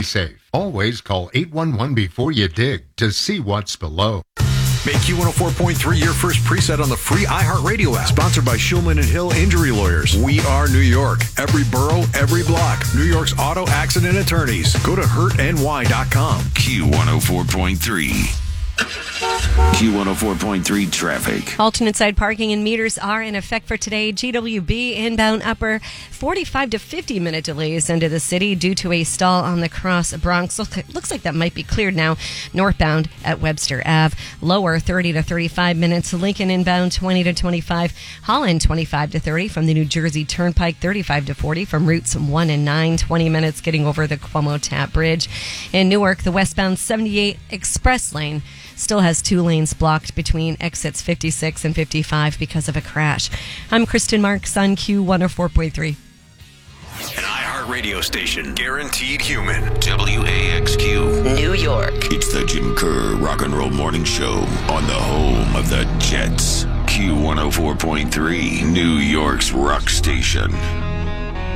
safe. Always call 811 before you dig to see what's below. Make Q104.3 your first preset on the free iHeartRadio app. Sponsored by Shulman and Hill Injury Lawyers. We are New York. Every borough, every block. New York's auto accident attorneys. Go to hurtny.com. Q104.3. Q104.3 traffic. Alternate side parking and meters are in effect for today. GWB inbound upper 45 to 50 minute delays into the city due to a stall on the Cross Bronx. Looks like that might be cleared now. Northbound at Webster Ave. Lower 30 to 35 minutes. Lincoln inbound 20 to 25. Holland 25 to 30 from the New Jersey Turnpike. 35 to 40 from routes 1 and 9. 20 minutes getting over the Cuomo Tap Bridge. In Newark, the westbound 78 express lane still has 2 lanes blocked between exits 56 and 55 because of a crash. I'm Kristen Marks on Q104.3. An iHeartRadio station. Guaranteed human. WAXQ. New York. It's the Jim Kerr Rock and Roll Morning Show on the home of the Jets. Q104.3, New York's rock station.